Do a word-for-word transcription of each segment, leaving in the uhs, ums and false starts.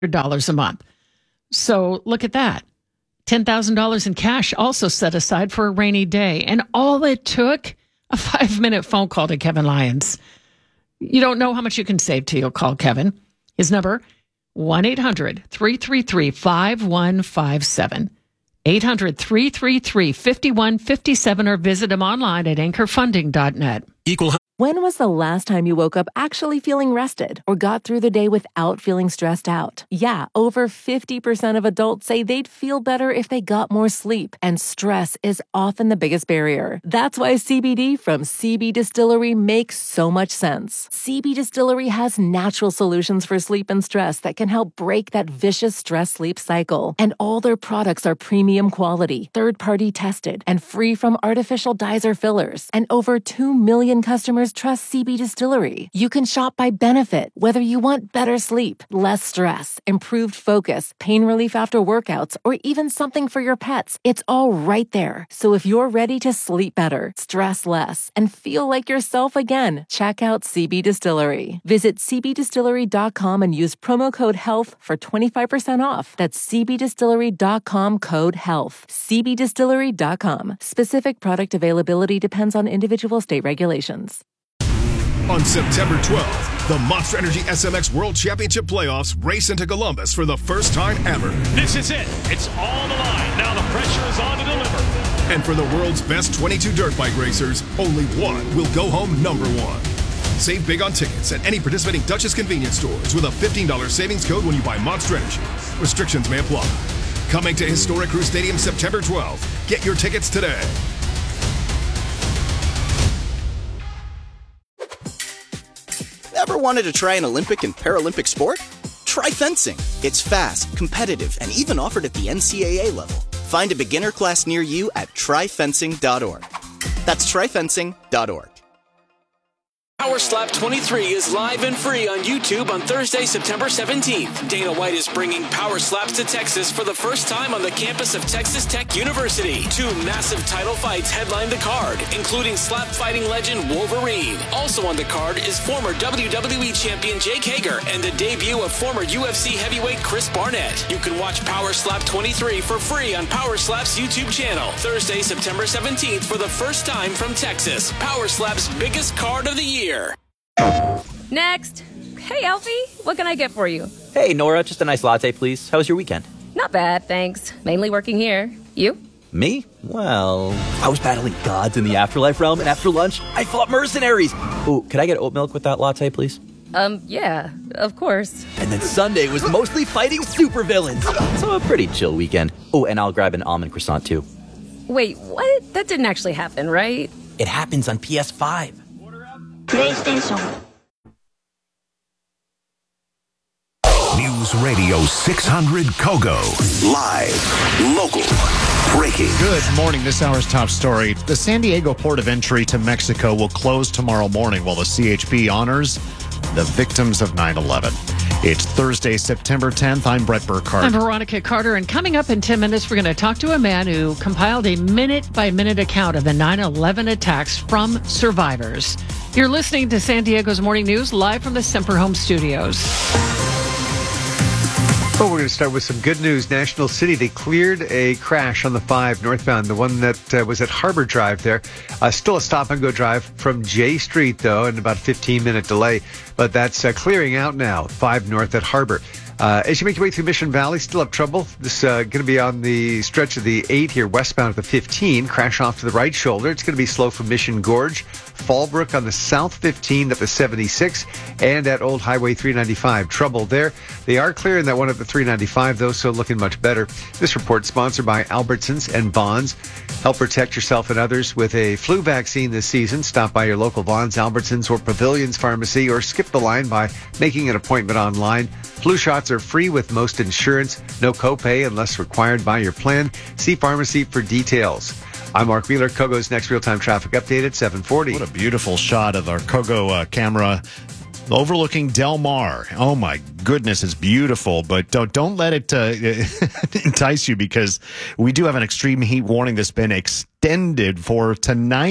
dollars a month. So look at that. ten thousand dollars in cash also set aside for a rainy day. And all it took, a five-minute phone call to Kevin Lyons. You don't know how much you can save till you'll call Kevin. His number, one eight hundred three three three five one five seven. eight hundred three three three five one five seven or visit him online at anchor funding dot net. Equal. When was the last time you woke up actually feeling rested or got through the day without feeling stressed out? Yeah, over fifty percent of adults say they'd feel better if they got more sleep, and stress is often the biggest barrier. That's why C B D from C B Distillery makes so much sense. C B Distillery has natural solutions for sleep and stress that can help break that vicious stress-sleep cycle. And all their products are premium quality, third-party tested, and free from artificial dyes or fillers. And over two million customers trust C B Distillery. You can shop by benefit, whether you want better sleep, less stress, improved focus, pain relief after workouts, or even something for your pets. It's all right there. So if you're ready to sleep better, stress less, and feel like yourself again, check out C B Distillery. Visit c b distillery dot com and use promo code HEALTH for twenty-five percent off. That's c b distillery dot com code HEALTH. c b distillery dot com. Specific product availability depends on individual state regulations. On September twelfth, the Monster Energy S M X World Championship Playoffs race into Columbus for the first time ever. This is it. It's all on the line. Now the pressure is on to deliver. And for the world's best twenty-two dirt bike racers, only one will go home number one. Save big on tickets at any participating Dutchess convenience stores with a fifteen dollars savings code when you buy Monster Energy. Restrictions may apply. Coming to Historic Crew Stadium September twelfth. Get your tickets today. Ever wanted to try an Olympic and Paralympic sport? Try fencing. It's fast, competitive, and even offered at the N C A A level. Find a beginner class near you at try fencing dot org. That's try fencing dot org. Power Slap twenty-three is live and free on YouTube on Thursday, September seventeenth. Dana White is bringing Power Slaps to Texas for the first time on the campus of Texas Tech University. Two massive title fights headline the card, including slap fighting legend Wolverine. Also on the card is former W W E champion Jake Hager and the debut of former U F C heavyweight Chris Barnett. You can watch Power Slap twenty-three for free on Power Slap's YouTube channel. Thursday, September seventeenth for the first time from Texas. Power Slap's biggest card of the year. Next. Hey, Alfie, what can I get for you? Hey, Nora, just a nice latte, please. How was your weekend? Not bad, thanks. Mainly working here. You? Me? Well, I was battling gods in the afterlife realm, and after lunch, I fought mercenaries. Oh, could I get oat milk with that latte, please? Um, yeah, of course. And then Sunday was mostly fighting supervillains. So a pretty chill weekend. Oh, and I'll grab an almond croissant, too. Wait, what? That didn't actually happen, right? It happens on P S five. PlayStation. News Radio six hundred Kogo. Live, local, breaking. Good morning. This hour's top story. The San Diego port of entry to Mexico will close tomorrow morning while the C H P honors the victims of nine eleven. It's Thursday, September tenth. I'm Brett Burkhardt. I'm Veronica Carter, and coming up in ten minutes, we're going to talk to a man who compiled a minute-by-minute account of the nine eleven attacks from survivors. You're listening to San Diego's Morning News, live from the Semper Home Studios. Well, we're going to start with some good news. National City, they cleared a crash on the five northbound, the one that uh, was at Harbor Drive there. Uh, still a stop-and-go drive from J Street, though, and about a fifteen-minute delay. But that's uh, clearing out now, five north at Harbor. Uh, as you make your way through Mission Valley, still have trouble. This uh, going to be on the stretch of the eight here, westbound at the fifteen. Crash off to the right shoulder. It's going to be slow from Mission Gorge. Fallbrook on the south fifteen at the seventy-six, and at Old Highway three ninety-five. Trouble there. They are clearing that one at the three ninety-five, though, so looking much better. This report sponsored by Albertsons and Bonds. Help protect yourself and others with a flu vaccine this season. Stop by your local Bonds, Albertsons, or Pavilions Pharmacy, or skip the line by making an appointment online. Flu shots are free with most insurance. No copay unless required by your plan. See pharmacy for details. I'm Mark Wheeler. Kogo's next real-time traffic update at seven forty. What a beautiful shot of our Kogo uh, camera overlooking Del Mar. Oh my goodness, it's beautiful, but don't don't let it uh, entice you, because we do have an extreme heat warning that's been extended for tonight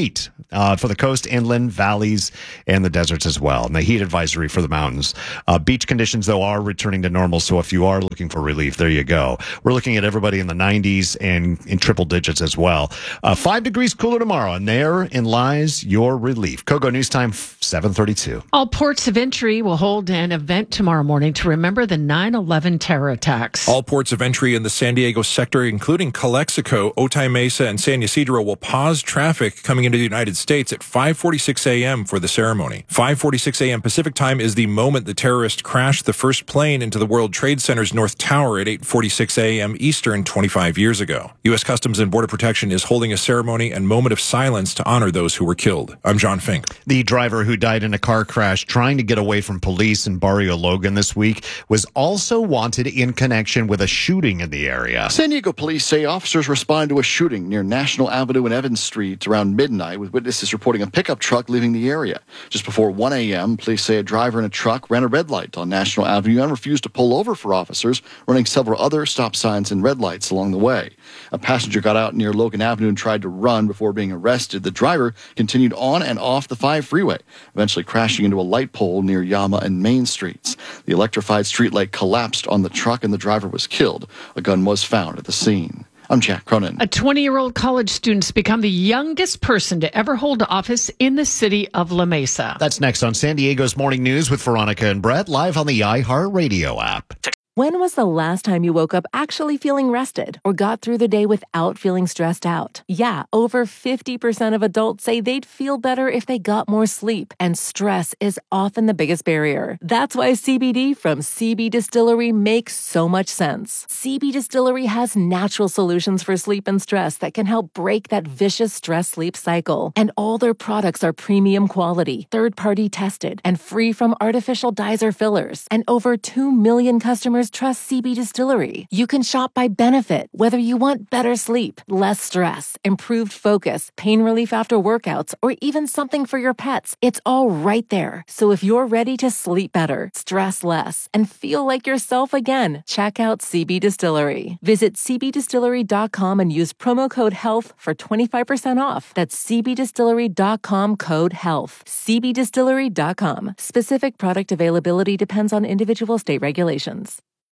uh, for the coast, inland, valleys, and the deserts as well. And the heat advisory for the mountains. Uh, beach conditions, though, are returning to normal. So if you are looking for relief, there you go. We're looking at everybody in the nineties and in triple digits as well. Uh, five degrees cooler tomorrow, and therein lies your relief. Kogo News Time, seven thirty-two. All ports of entry will hold an event tomorrow morning to remember the nine eleven terror attacks. All ports of entry in the San Diego sector, including Calexico, Otay Mesa, and San Ysidro, will pause traffic coming into the United States at five forty-six a.m. for the ceremony. five forty-six a.m. Pacific time is the moment the terrorist crashed the first plane into the World Trade Center's North Tower at eight forty-six a.m. Eastern twenty-five years ago. U S Customs and Border Protection is holding a ceremony and moment of silence to honor those who were killed. I'm John Fink. The driver who died in a car crash trying to get away from police in Barrio Logan this week was also wanted in connection with a shooting in the area. San Diego police say officers responded to a shooting near National Avenue and Evans Street around midnight, with witnesses reporting a pickup truck leaving the area. Just before one a.m., police say a driver in a truck ran a red light on National Avenue and refused to pull over for officers, running several other stop signs and red lights along the way. A passenger got out near Logan Avenue and tried to run before being arrested. The driver continued on and off the five freeway, eventually crashing into a light pole near Yama and Main Streets. The electrified streetlight collapsed on the truck and the driver was killed. A gun was found at the scene. I'm Jack Cronin. A twenty-year-old college student's become the youngest person to ever hold office in the city of La Mesa. That's next on San Diego's Morning News with Veronica and Brett, live on the iHeartRadio app. When was the last time you woke up actually feeling rested or got through the day without feeling stressed out? Yeah, over fifty percent of adults say they'd feel better if they got more sleep, and stress is often the biggest barrier. That's why C B D from C B Distillery makes so much sense. C B Distillery has natural solutions for sleep and stress that can help break that vicious stress-sleep cycle. And all their products are premium quality, third-party tested, and free from artificial dyes or fillers. And over two million customers trust C B Distillery. You can shop by benefit, whether you want better sleep, less stress, improved focus, pain relief after workouts, or even something for your pets. It's all right there. So if you're ready to sleep better, stress less, and feel like yourself again, check out C B Distillery. Visit c b distillery dot com and use promo code HEALTH for twenty-five percent off. That's c b distillery dot com code HEALTH. c b distillery dot com. Specific product availability depends on individual state regulations.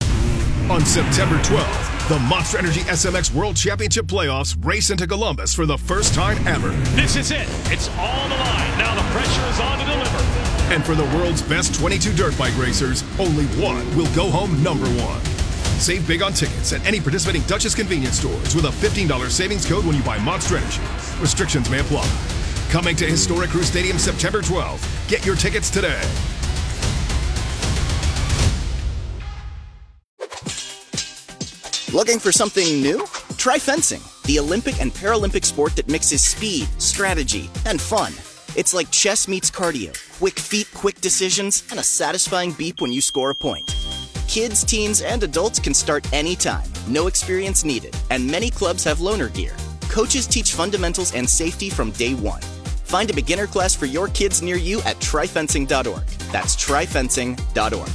On September twelfth, the Monster Energy S M X World Championship Playoffs race into Columbus for the first time ever. This is it. It's all on the line. Now the pressure is on to deliver. And for the world's best twenty-two dirt bike racers, only one will go home number one. Save big on tickets at any participating Duchess convenience stores with a fifteen dollars savings code when you buy Monster Energy. Restrictions may apply. Coming to Historic Crew Stadium September twelfth. Get your tickets today. Looking for something new? Try fencing, the Olympic and Paralympic sport that mixes speed, strategy, and fun. It's like chess meets cardio, quick feet, quick decisions, and a satisfying beep when you score a point. Kids, teens, and adults can start anytime, no experience needed, and many clubs have loaner gear. Coaches teach fundamentals and safety from day one. Find a beginner class for your kids near you at try fencing dot org. That's try fencing dot org.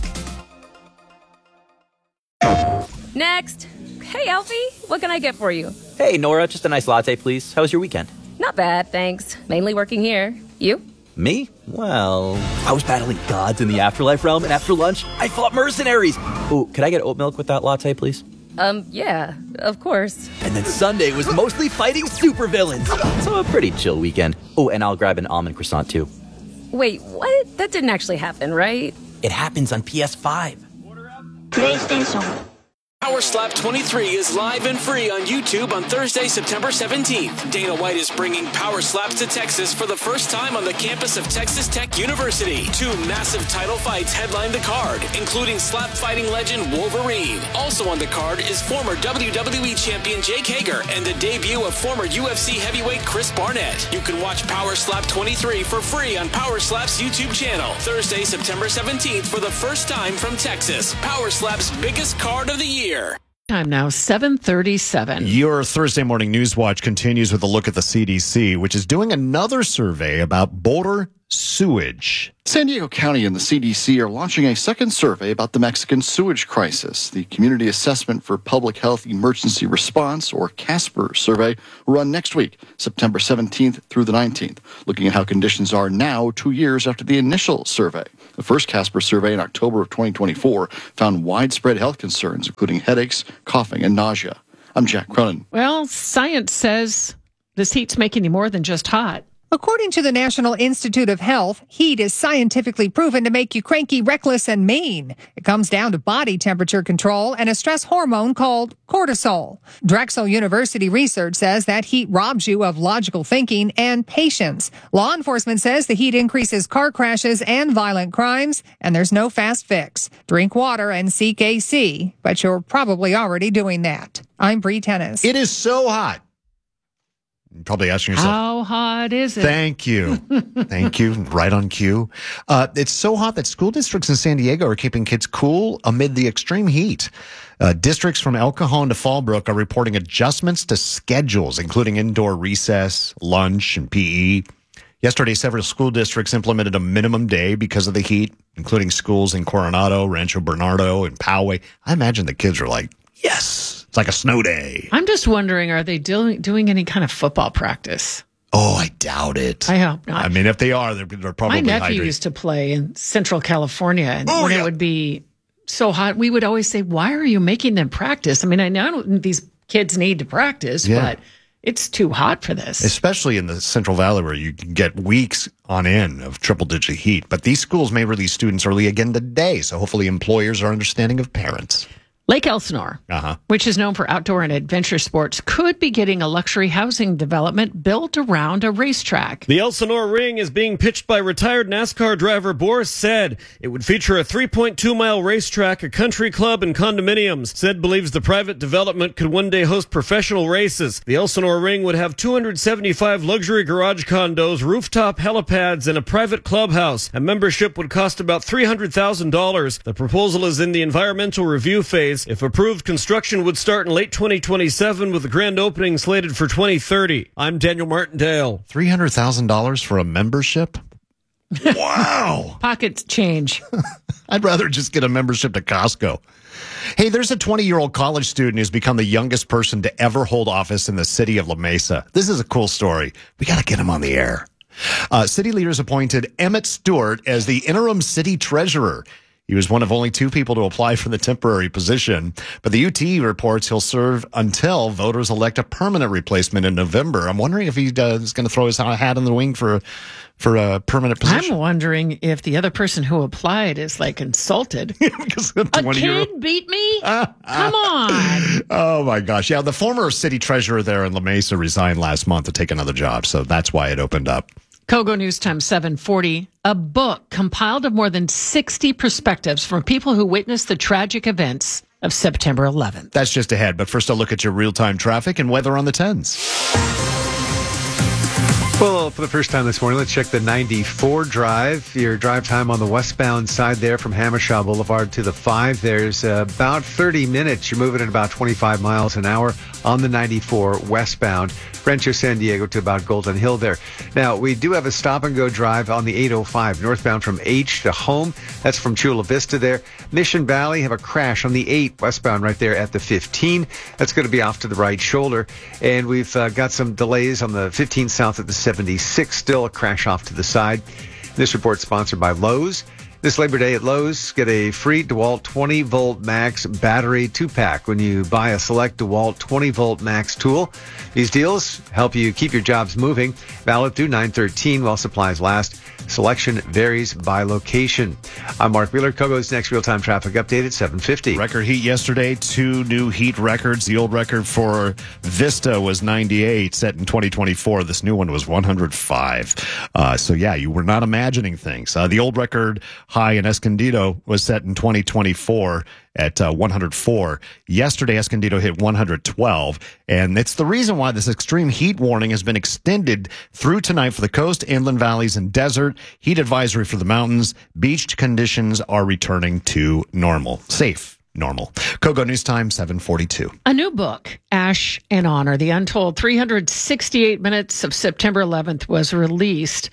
Next. Hey, Alfie, what can I get for you? Hey, Nora, just a nice latte, please. How was your weekend? Not bad, thanks. Mainly working here. You? Me? Well, I was battling gods in the afterlife realm, and after lunch, I fought mercenaries. Oh, could I get oat milk with that latte, please? Um, yeah, of course. And then Sunday was mostly fighting supervillains. So a pretty chill weekend. Oh, and I'll grab an almond croissant, too. Wait, what? That didn't actually happen, right? It happens on P S five. PlayStation. Power Slap twenty-three is live and free on YouTube on Thursday, September seventeenth. Dana White is bringing Power Slaps to Texas for the first time on the campus of Texas Tech University. Two massive title fights headline the card, including slap fighting legend Wolverine. Also on the card is former W W E champion Jake Hager and the debut of former U F C heavyweight Chris Barnett. You can watch Power Slap twenty-three for free on Power Slap's YouTube channel. Thursday, September seventeenth for the first time from Texas. Power Slap's biggest card of the year. Time now, seven thirty-seven. Your Thursday Morning News Watch continues with a look at the C D C, which is doing another survey about border sewage. San Diego County and the C D C are launching a second survey about the Mexican sewage crisis. The Community Assessment for Public Health Emergency Response, or CASPER survey, will run next week, September seventeenth through the nineteenth, looking at how conditions are now two years after the initial survey. The first CASPER survey in October of twenty twenty-four found widespread health concerns, including headaches, coughing, and nausea. I'm Jack Cronin. Well, science says this heat's making you more than just hot. According to the National Institute of Health, heat is scientifically proven to make you cranky, reckless, and mean. It comes down to body temperature control and a stress hormone called cortisol. Drexel University research says that heat robs you of logical thinking and patience. Law enforcement says the heat increases car crashes and violent crimes, and there's no fast fix. Drink water and seek A C, but you're probably already doing that. I'm Bree Tennis. It is so hot. You're probably asking yourself, how hot is it? Thank you. Thank you. Right on cue. Uh, it's so hot that school districts in San Diego are keeping kids cool amid the extreme heat. Uh, districts from El Cajon to Fallbrook are reporting adjustments to schedules, including indoor recess, lunch, and P E. Yesterday, several school districts implemented a minimum day because of the heat, including schools in Coronado, Rancho Bernardo, and Poway. I imagine the kids are like, yes. It's like a snow day. I'm just wondering, are they doing doing any kind of football practice? Oh, I doubt it. I hope not. I mean, if they are, they're, they're probably My nephew hydrated. used to play in Central California, and oh, when yeah. it would be so hot, we would always say, why are you making them practice? I mean, I know these kids need to practice, Yeah. but it's too hot for this. Especially in the Central Valley where you can get weeks on end of triple-digit heat. But these schools may release students early again today, so hopefully employers are understanding of parents. Lake Elsinore, uh-huh. which is known for outdoor and adventure sports, could be getting a luxury housing development built around a racetrack. The Elsinore Ring is being pitched by retired NASCAR driver Boris Said. It would feature a three point two mile racetrack, a country club, and condominiums. Said believes the private development could one day host professional races. The Elsinore Ring would have two hundred seventy-five luxury garage condos, rooftop helipads, and a private clubhouse. A membership would cost about three hundred thousand dollars. The proposal is in the environmental review phase. If approved, construction would start in late twenty twenty-seven with the grand opening slated for twenty thirty. I'm Daniel Martindale. three hundred thousand dollars for a membership? Wow. Pockets change. I'd rather just get a membership to Costco. Hey, there's a twenty-year-old college student who's become the youngest person to ever hold office in the city of La Mesa. This is a cool story. We got to get him on the air. Uh, city leaders appointed Emmett Stewart as the interim city treasurer. He was one of only two people to apply for the temporary position, but the U T reports he'll serve until voters elect a permanent replacement in November. I'm wondering if he uh, is going to throw his hat in the wing for for a permanent position. I'm wondering if the other person who applied is like insulted. Because a a kid beat me? Come on. Oh, my gosh. Yeah, the former city treasurer there in La Mesa resigned last month to take another job, so that's why it opened up. Kogo News Time seven forty, a book compiled of more than sixty perspectives from people who witnessed the tragic events of September eleventh. That's just ahead, but first a look at your real-time traffic and weather on the tens. Well, for the first time this morning, let's check the ninety-four drive. Your drive time on the westbound side there from Hamershaw Boulevard to the five. There's uh, about thirty minutes. You're moving at about twenty-five miles an hour on the ninety-four westbound. Rancho San Diego to about Golden Hill there. Now, we do have a stop-and-go drive on the eight oh five, northbound from H to home. That's from Chula Vista there. Mission Valley have a crash on the eight westbound right there at the fifteen. That's going to be off to the right shoulder. And we've uh, got some delays on the fifteen south at the seventy-six, still a crash off to the side. This report sponsored by Lowe's. This Labor Day at Lowe's, get a free DeWalt twenty volt max battery two-pack when you buy a select DeWalt twenty volt max tool. These deals help you keep your jobs moving. Valid through nine thirteen while supplies last. Selection varies by location. I'm Mark Wheeler. Kogo's next real-time traffic update at seven fifty. Record heat yesterday, two new heat records. The old record for Vista was ninety-eight, set in twenty twenty-four. This new one was one hundred five. Uh, so, yeah, you were not imagining things. Uh, the old record high in Escondido was set in twenty twenty-four at uh, one hundred four. Yesterday, Escondido hit one hundred twelve, and it's the reason why this extreme heat warning has been extended through tonight for the coast, inland valleys, and desert. Heat advisory for the mountains. Beach conditions are returning to normal. Safe. Normal. Kogo News Time, seven forty-two. A new book, Ash and Honor, The Untold three hundred sixty-eight Minutes of September eleventh, was released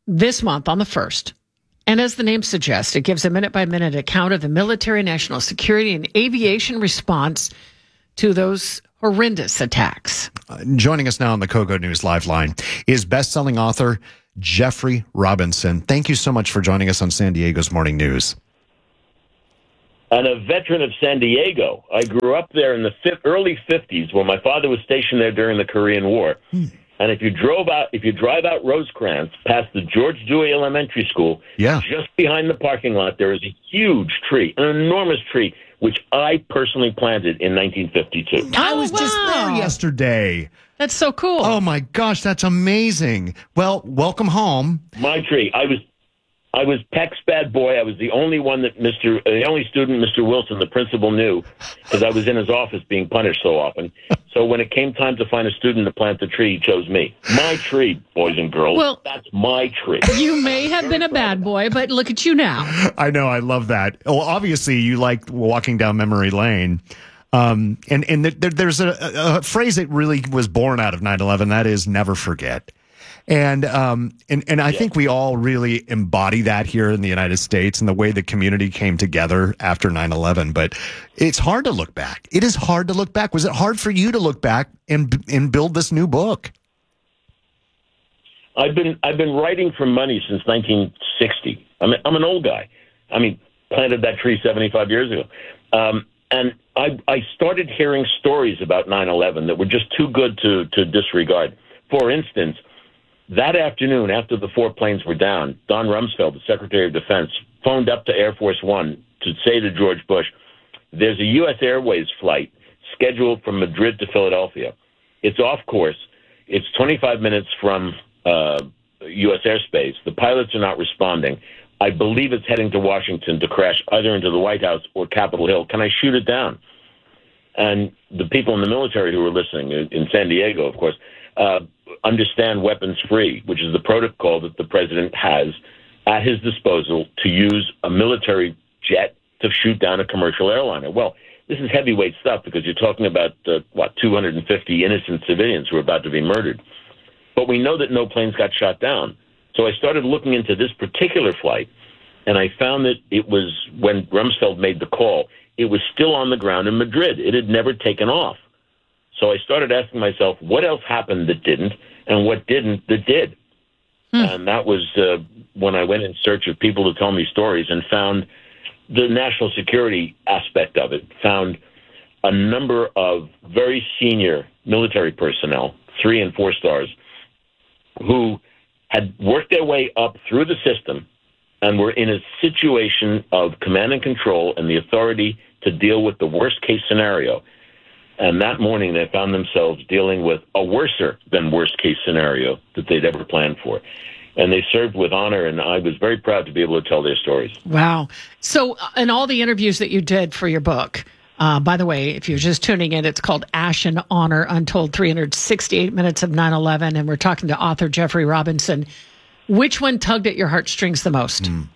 this month on the first. And as the name suggests, it gives a minute-by-minute account of the military, national security, and aviation response to those horrendous attacks. Uh, joining us now on the Kogo News Live line is best-selling author Jeffrey Robinson. Thank you so much for joining us on San Diego's Morning News. And a veteran of San Diego. I grew up there in the fi- early fifties when my father was stationed there during the Korean War. Hmm. And if you drove out, if you drive out Rosecrans past the George Dewey Elementary School, yeah. just behind the parking lot, there is a huge tree, an enormous tree, which I personally planted in nineteen fifty-two. I was wow. just there yesterday. That's so cool. Oh my gosh, that's amazing. Well, welcome home. My tree. I was, I was Peck's bad boy. I was the only one that Mister Uh, the only student Mister Wilson, the principal, knew because I was in his office being punished so often. So when it came time to find a student to plant the tree, he chose me. My tree, boys and girls. Well, that's my tree. You may have been a bad boy, but look at you now. I know. I love that. Well, obviously, you like walking down memory lane. Um, and and there, there's a, a phrase that really was born out of nine eleven. That is never forget. And um and, and I yeah. think we all really embody that here in the United States and the way the community came together after nine eleven. But it's hard to look back. It is hard to look back. Was it hard for you to look back and and build this new book? I've been I've been writing for money since nineteen sixty. I'm a, I'm an old guy. I mean, planted that tree seventy-five years ago. Um, and I I started hearing stories about nine eleven that were just too good to to disregard. For instance, that afternoon, after the four planes were down, Don Rumsfeld, the Secretary of Defense, phoned up to Air Force One to say to George Bush, there's a U S Airways flight scheduled from Madrid to Philadelphia. It's off course. It's twenty-five minutes from uh, U S airspace. The pilots are not responding. I believe it's heading to Washington to crash either into the White House or Capitol Hill. Can I shoot it down? And the people in the military who were listening, in San Diego, of course, uh, understand weapons free, which is the protocol that the president has at his disposal to use a military jet to shoot down a commercial airliner. Well, this is heavyweight stuff because you're talking about, uh, what, two hundred fifty innocent civilians who are about to be murdered. But we know that no planes got shot down. So I started looking into this particular flight, and I found that it was, when Rumsfeld made the call, it was still on the ground in Madrid. It had never taken off. So I started asking myself, what else happened that didn't, and what didn't that did? Hmm. And that was uh, when I went in search of people to tell me stories and found the national security aspect of it, found a number of very senior military personnel, three and four stars, who had worked their way up through the system and were in a situation of command and control and the authority to deal with the worst case scenario. And that morning, they found themselves dealing with a worser than worst case scenario that they'd ever planned for. And they served with honor, and I was very proud to be able to tell their stories. Wow. So in all the interviews that you did for your book, uh, by the way, if you're just tuning in, it's called Ash and Honor, Untold three hundred sixty-eight Minutes of nine eleven, and we're talking to author Jeffrey Robinson. Which one tugged at your heartstrings the most? Mm.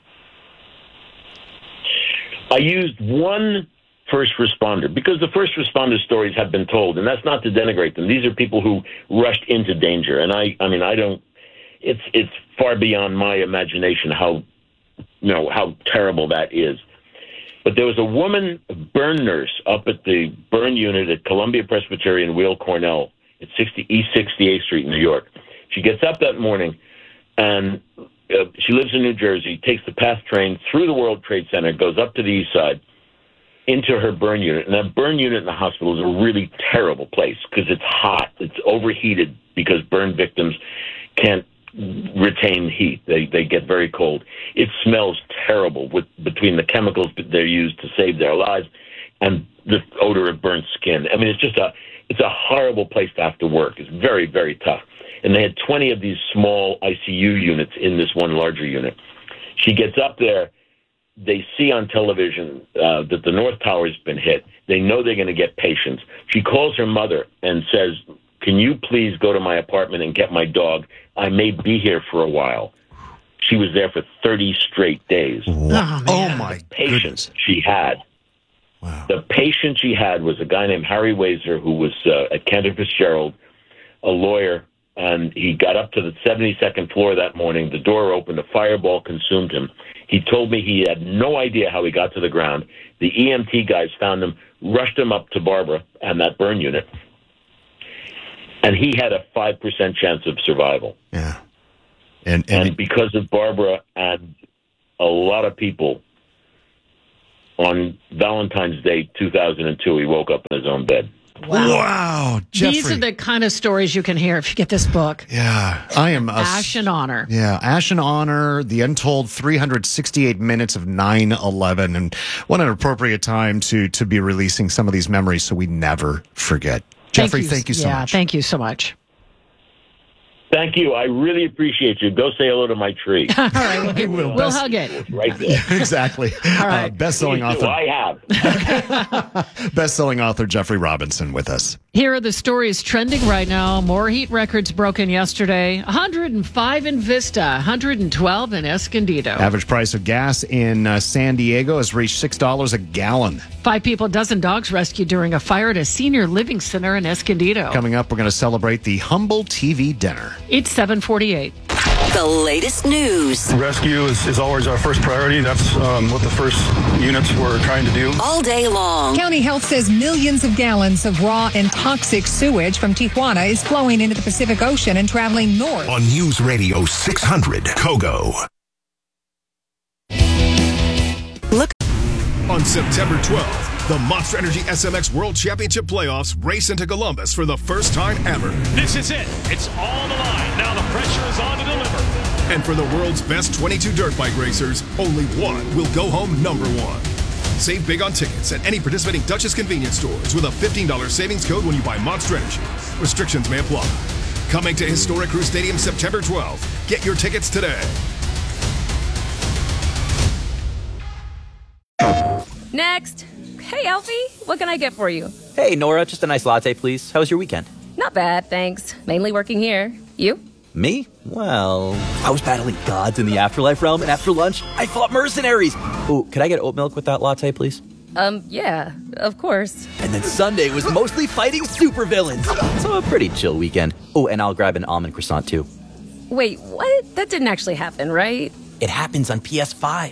I used one first responder, because the first responder stories have been told, and that's not to denigrate them. These are people who rushed into danger, and I, I mean, I don't. It's it's far beyond my imagination how, you know, how terrible that is. But there was a woman, a burn nurse, up at the burn unit at Columbia Presbyterian Weill Cornell at sixty East sixty-eighth Street in New York. She gets up that morning, and uh, she lives in New Jersey, takes the PATH train through the World Trade Center, goes up to the east side, into her burn unit. And that burn unit in the hospital is a really terrible place because it's hot. It's overheated because burn victims can't retain heat. They they get very cold. It smells terrible with between the chemicals that they're used to save their lives and the odor of burnt skin. I mean, it's just a it's a horrible place to have to work. It's very, very tough. And they had twenty of these small I C U units in this one larger unit. She gets up there. They see on television uh, that the North Tower has been hit. They know they're going to get patients. She calls her mother and says, can you please go to my apartment and get my dog? I may be here for a while. She was there for thirty straight days. Wow. Oh, oh, my patient goodness. She had. Wow. The patient she had was a guy named Harry Wazer, who was uh, at Cantor Fitzgerald, a lawyer, and he got up to the seventy-second floor that morning. The door opened. A fireball consumed him. He told me he had no idea how he got to the ground. The E M T guys found him, rushed him up to Barbara and that burn unit, and he had a five percent chance of survival. Yeah. And, and, and because of Barbara and a lot of people, on Valentine's Day two thousand two, he woke up in his own bed. Wow. Wow. Jeffrey. These are the kind of stories you can hear if you get this book. Yeah. I am. A, Ash and Honor. Yeah. Ash and Honor, the untold three hundred sixty-eight minutes of nine eleven. And what an appropriate time to, to be releasing some of these memories so we never forget. Jeffrey, thank you, thank you so yeah, much. Thank you so much. Thank you. I really appreciate you. Go say hello to my tree. All right. We'll, will. we'll Best, hug it. Right there. Exactly. All right. Uh, best-selling Please do. author. I have. Best-selling author Jeffrey Robinson with us. Here are the stories trending right now. More heat records broken yesterday. one hundred five in Vista, one hundred twelve in Escondido. Average price of gas in uh, San Diego has reached six dollars a gallon. Five people, dozen dogs rescued during a fire at a senior living center in Escondido. Coming up, we're going to celebrate the Humble T V dinner. It's seven forty-eight. The latest news. Rescue is, is always our first priority. That's um, what the first units were trying to do. All day long. County Health says millions of gallons of raw and toxic sewage from Tijuana is flowing into the Pacific Ocean and traveling north. On News Radio six hundred, Kogo. Look. On September twelfth, the Monster Energy S M X World Championship Playoffs race into Columbus for the first time ever. This is it. It's all the line. Now the pressure is on to deliver. And for the world's best twenty-two dirt bike racers, only one will go home number one. Save big on tickets at any participating Dutchess convenience stores with a fifteen dollars savings code when you buy Monster Energy. Restrictions may apply. Coming to historic Crew Stadium September twelfth. Get your tickets today. Next. Hey, Alfie, what can I get for you? Hey, Nora, just a nice latte, please. How was your weekend? Not bad, thanks. Mainly working here. You? Me? Well, I was battling gods in the afterlife realm, and after lunch, I fought mercenaries. Oh, could I get oat milk with that latte, please? Um, yeah, of course. And then Sunday was mostly fighting supervillains. So a pretty chill weekend. Oh, and I'll grab an almond croissant, too. Wait, what? That didn't actually happen, right? It happens on P S five.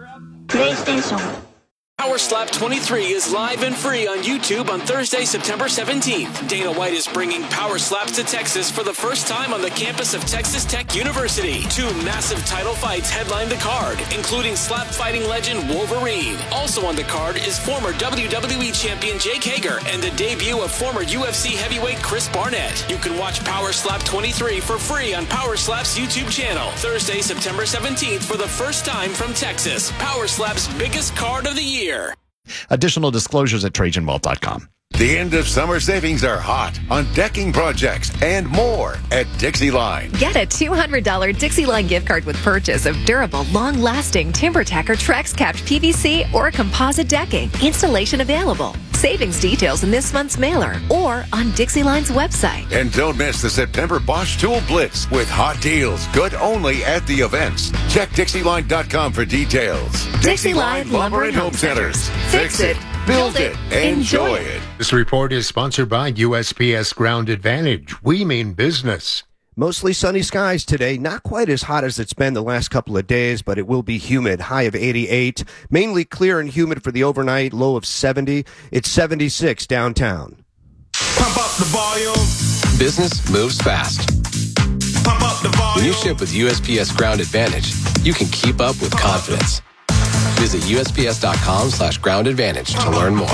PlayStation. Power Slap twenty-three is live and free on YouTube on Thursday, September seventeenth. Dana White is bringing Power Slaps to Texas for the first time on the campus of Texas Tech University. Two massive title fights headline the card, including slap fighting legend Wolverine. Also on the card is former W W E champion Jake Hager and the debut of former U F C heavyweight Chris Barnett. You can watch Power Slap twenty-three for free on Power Slap's YouTube channel. Thursday, September seventeenth for the first time from Texas. Power Slap's biggest card of the year. Additional disclosures at Trajan Wealth dot com. The end of summer savings are hot on decking projects and more at Dixie Line. Get a two hundred dollars Dixie Line gift card with purchase of durable, long-lasting TimberTacker Trex capped P V C or composite decking. Installation available. Savings details in this month's mailer or on Dixie Line's website. And don't miss the September Bosch Tool Blitz with hot deals good only at the events. Check Dixie Line dot com for details. Dixie Line Lumber and Home Centers. Fix it, build it, enjoy it. This report is sponsored by U S P S Ground Advantage. We mean business. Mostly sunny skies today. Not quite as hot as it's been the last couple of days, but it will be humid. High of eighty-eight. Mainly clear and humid for the overnight. Low of seventy. It's seventy-six downtown. Pump up the volume. Business moves fast. Pump up the volume. When you ship with U S P S Ground Advantage, you can keep up with confidence. Visit U S P S dot com slash ground advantage to learn more.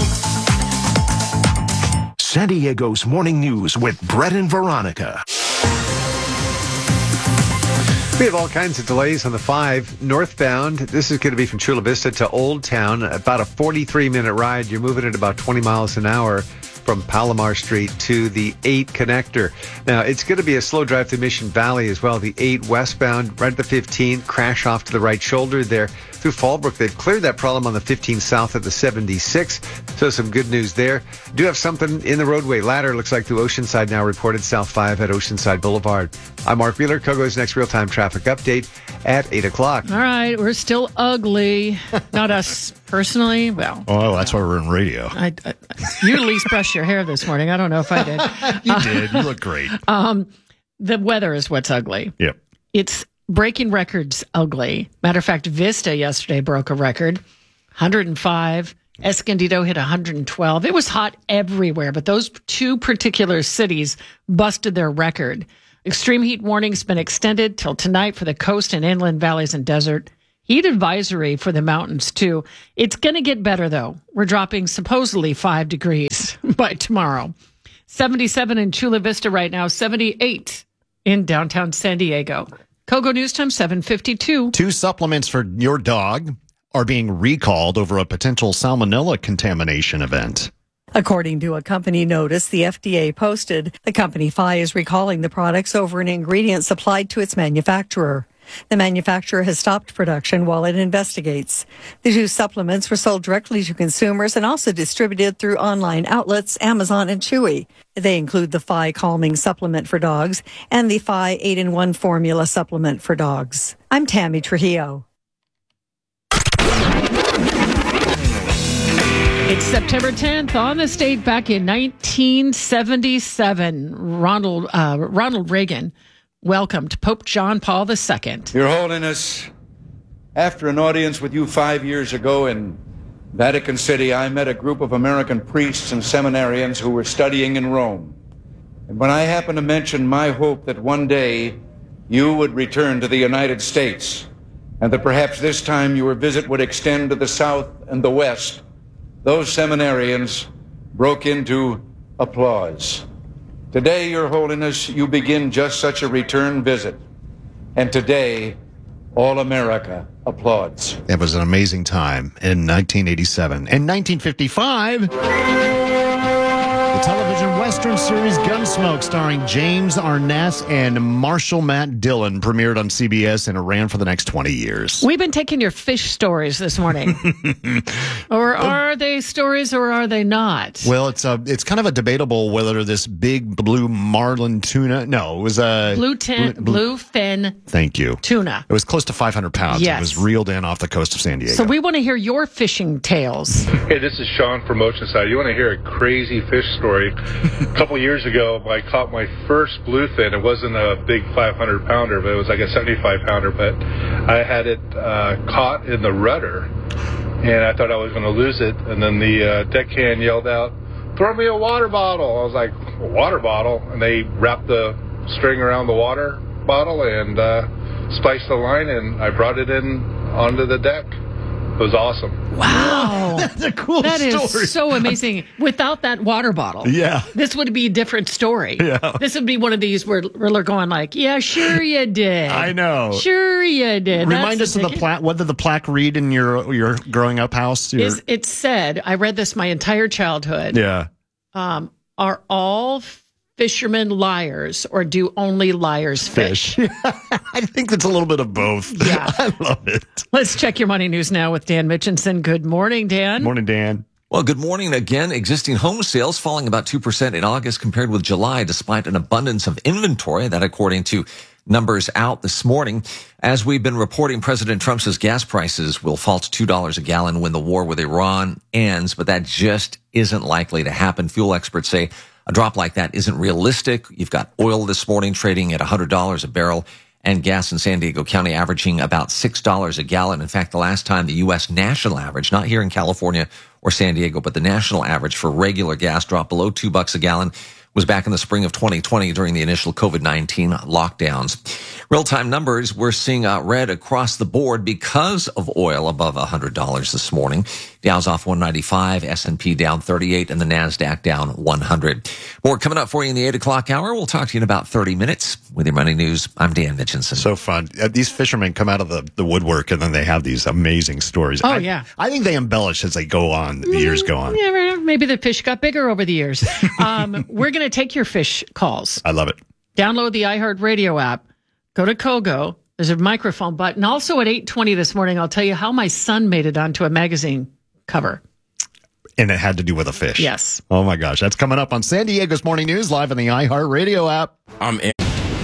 San Diego's Morning News with Brett and Veronica. We have all kinds of delays on the five northbound. This is going to be from Chula Vista to Old Town, about a forty-three minute ride. You're moving at about twenty miles an hour from Palomar Street to the eight connector. Now, it's going to be a slow drive to Mission Valley as well. The eight westbound, right at the fifteen, crash off to the right shoulder there through Fallbrook. They've cleared that problem on the fifteen south at the seventy-six. So some good news there. Do have something in the roadway ladder, looks like through Oceanside now, reported south five at Oceanside Boulevard. I'm Mark Wheeler. Kogo's next real-time traffic update at eight o'clock. All right, we're still ugly. Not us personally. Well, oh, that's why we're in radio. I, I, you at least brushed your hair this morning. I don't know if I did. You did. You look great. Um, The weather is what's ugly. Yep. It's breaking records ugly. Matter of fact, Vista yesterday broke a record, one hundred five. Escondido hit one hundred twelve. It was hot everywhere, but those two particular cities busted their record. Extreme heat warning's been extended till tonight for the coast and inland valleys and desert. Heat advisory for the mountains, too. It's going to get better, though. We're dropping supposedly five degrees by tomorrow. seventy-seven in Chula Vista right now, seventy-eight in downtown San Diego. Kogo News Time, seven fifty-two. Two supplements for your dog are being recalled over a potential salmonella contamination event. According to a company notice the F D A posted, the company F I is recalling the products over an ingredient supplied to its manufacturer. The manufacturer has stopped production while it investigates. The two supplements were sold directly to consumers and also distributed through online outlets, Amazon and Chewy. They include the F I Calming Supplement for Dogs and the F I eight in one Formula Supplement for Dogs. I'm Tammy Trujillo. It's September tenth. On this date back in nineteen seventy-seven, Ronald uh, Ronald Reagan welcomed Pope John Paul the Second. Your Holiness, after an audience with you five years ago in Vatican City, I met a group of American priests and seminarians who were studying in Rome. And when I happened to mention my hope that one day you would return to the United States, and that perhaps this time your visit would extend to the South and the West, those seminarians broke into applause. Today, Your Holiness, you begin just such a return visit. And today, all America applauds. It was an amazing time in nineteen eighty-seven. In nineteen fifty-five, the television Western series Gunsmoke, starring James Arness and Marshall Matt Dillon, premiered on C B S and it ran for the next twenty years. We've been taking your fish stories this morning. Or are they stories or are they not? Well, it's a, it's kind of a debatable whether this big blue marlin tuna, no, it was a... Blue, ten, blue, blue fin Thank you. Tuna. It was close to five hundred pounds. Yes. It was reeled in off the coast of San Diego. So we want to hear your fishing tales. Hey, this is Sean from Oceanside. You want to hear a crazy fish story? A couple years ago, I caught my first bluefin. It wasn't a big five hundred pounder, but it was like a seventy-five pounder. But I had it uh, caught in the rudder, and I thought I was going to lose it. And then the uh, deckhand yelled out, "Throw me a water bottle." I was like, "A water bottle?" And they wrapped the string around the water bottle and uh, spliced the line, and I brought it in onto the deck. It was awesome. Wow. That's a cool That story. is so amazing. Without that water bottle. Yeah. This would be a different story. Yeah. This would be one of these where, where they're going like, yeah, sure you did. I know. Sure you did. Remind That's us of the plaque. What did the plaque read in your your growing up house? Your... Is, it said, I read this my entire childhood. Yeah. Um, are all fishermen liars or do only liars fish? Fish. I think it's a little bit of both. Yeah. I love it. Let's check your money news now with Dan Mitchinson. Good morning, Dan. Morning, Dan. Well, good morning again. Existing home sales falling about two percent in August compared with July, despite an abundance of inventory. That according to numbers out this morning. As we've been reporting, President Trump says gas prices will fall to two dollars a gallon when the war with Iran ends, but that just isn't likely to happen. Fuel experts say a drop like that isn't realistic. You've got oil this morning trading at one hundred dollars a barrel and gas in San Diego County averaging about six dollars a gallon. In fact, the last time the U S national average, not here in California or San Diego, but the national average for regular gas dropped below two bucks a gallon was back in the spring of twenty twenty during the initial COVID nineteen lockdowns. Real-time numbers, we're seeing uh, red across the board because of oil above one hundred dollars this morning. Dow's off one ninety-five, S and P down thirty-eight, and the NASDAQ down one hundred. More coming up for you in the eight o'clock hour. We'll talk to you in about thirty minutes. With your money news, I'm Dan Mitchinson. So fun. Uh, these fishermen come out of the, the woodwork, and then they have these amazing stories. Oh, I, yeah. I think they embellish as they go on, the years go on. Yeah, maybe the fish got bigger over the years. Um, we're going to take your fish calls. I love it. Download the iHeartRadio app. Go to Kogo. There's a microphone button. Also at eight twenty this morning, I'll tell you how my son made it onto a magazine cover. And it had to do with a fish. Yes. Oh, my gosh. That's coming up on San Diego's Morning News, live on the iHeartRadio app. I'm in.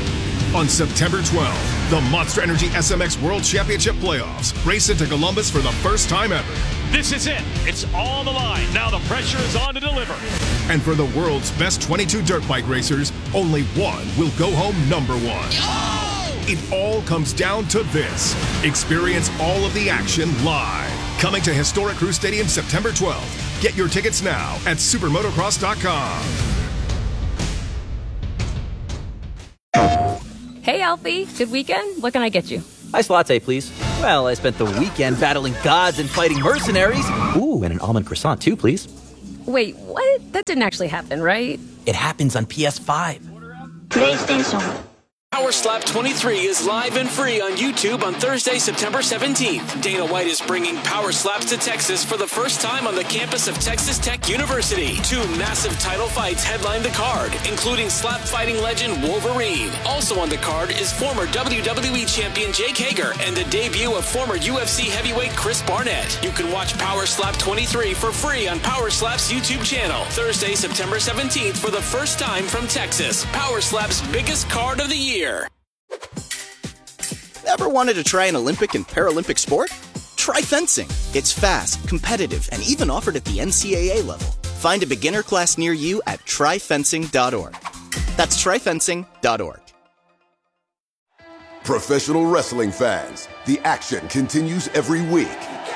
On September twelfth, the Monster Energy S M X World Championship Playoffs race into Columbus for the first time ever. This is it. It's all on the line. Now the pressure is on to deliver. And for the world's best twenty-two dirt bike racers, only one will go home number one. It all comes down to this. Experience all of the action live. Coming to Historic Crew Stadium September twelfth. Get your tickets now at supermotocross dot com. Hey, Alfie. Good weekend? What can I get you? Iced latte, please. Well, I spent the weekend battling gods and fighting mercenaries. Ooh, and an almond croissant, too, please. Wait, what? That didn't actually happen, right? It happens on P S five. PlayStation. Power Slap twenty-three is live and free on YouTube on Thursday, September seventeenth. Dana White is bringing Power Slaps to Texas for the first time on the campus of Texas Tech University. Two massive title fights headline the card, including slap fighting legend Wolverine. Also on the card is former W W E champion Jake Hager and the debut of former U F C heavyweight Chris Barnett. You can watch Power Slap twenty-three for free on Power Slap's YouTube channel. Thursday, September seventeenth for the first time from Texas. Power Slap's biggest card of the year. Ever wanted to try an Olympic and Paralympic sport? Try fencing. It's fast, competitive, and even offered at the N C A A level. Find a beginner class near you at try fencing dot org. That's try fencing dot org. Professional wrestling fans, the action continues every week.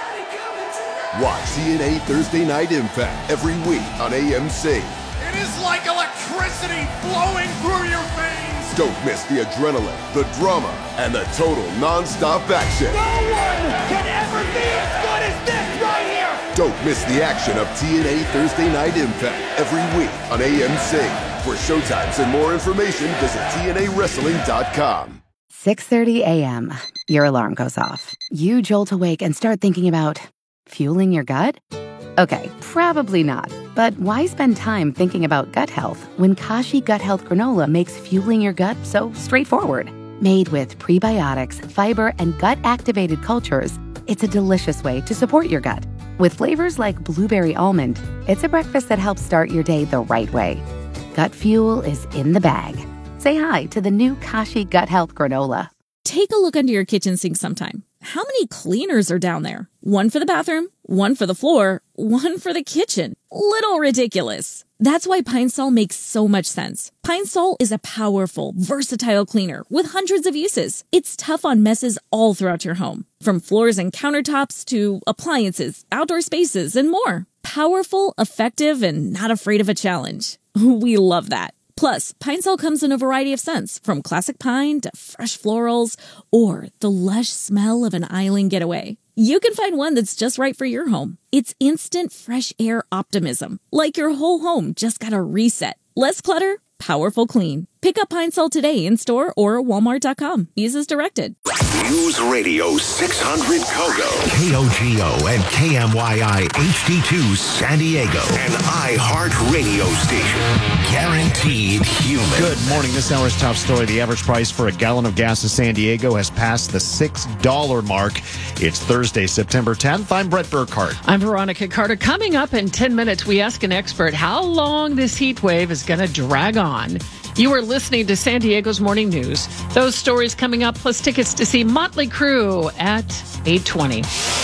Watch T N A Thursday Night Impact every week on A M C. It is like electricity flowing through your veins. Don't miss the adrenaline, the drama, and the total non-stop action. No one can ever be as good as this right here. Don't miss the action of T N A Thursday Night Impact every week on A M C. For showtimes and more information, visit T N A wrestling dot com. six thirty a.m. Your alarm goes off. You jolt awake and start thinking about fueling your gut? Okay, probably not. But why spend time thinking about gut health when Kashi Gut Health Granola makes fueling your gut so straightforward? Made with prebiotics, fiber, and gut-activated cultures, it's a delicious way to support your gut. With flavors like blueberry almond, it's a breakfast that helps start your day the right way. Gut fuel is in the bag. Say hi to the new Kashi Gut Health Granola. Take a look under your kitchen sink sometime. How many cleaners are down there? One for the bathroom, one for the floor, one for the kitchen. Little ridiculous. That's why Pine Sol makes so much sense. Pine Sol is a powerful, versatile cleaner with hundreds of uses. It's tough on messes all throughout your home, from floors and countertops to appliances, outdoor spaces, and more. Powerful, effective, and not afraid of a challenge. We love that. Plus, Pine Sol comes in a variety of scents, from classic pine to fresh florals, or the lush smell of an island getaway. You can find one that's just right for your home. It's instant fresh air optimism, like your whole home just got a reset. Less clutter, powerful clean. Pick up Pine Sol today in store or walmart dot com. Use as directed. News Radio six hundred Kogo. K O G O and K M Y I H D two San Diego. An iHeart radio station. Guaranteed human. Good morning. This hour's top story. The average price for a gallon of gas in San Diego has passed the six dollar mark. It's Thursday, September tenth. I'm Brett Burkhardt. I'm Veronica Carter. Coming up in ten minutes, we ask an expert how long this heat wave is going to drag on. You are listening to San Diego's Morning News. Those stories coming up, plus tickets to see Motley Crue at eight twenty.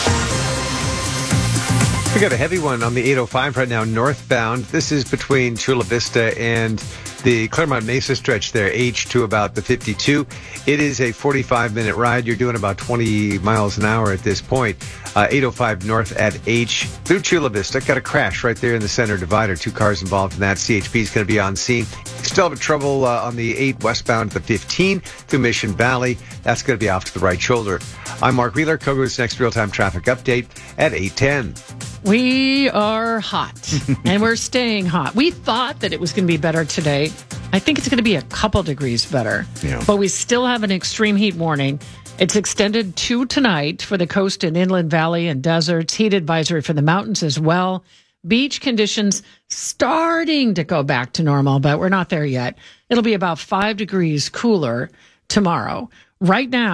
We got a heavy one on the eight oh five right now, northbound. This is between Chula Vista and the Claremont Mesa stretch there, H to about the fifty-two. It is a forty-five minute ride. You're doing about twenty miles an hour at this point. Uh, eight oh five north at H through Chula Vista. Got a crash right there in the center divider. Two cars involved in that. C H P is going to be on scene. Still have trouble uh, on the eight westbound at the fifteen through Mission Valley. That's going to be off to the right shoulder. I'm Mark Wheeler. Kogo's next real-time traffic update at eight ten. We are hot, and we're staying hot. We thought that it was going to be better today. I think it's going to be a couple degrees better. Yeah. But we still have an extreme heat warning. It's extended to tonight for the coast and inland valley and deserts. Heat advisory for the mountains as well. Beach conditions starting to go back to normal, but we're not there yet. It'll be about five degrees cooler tomorrow. Right now,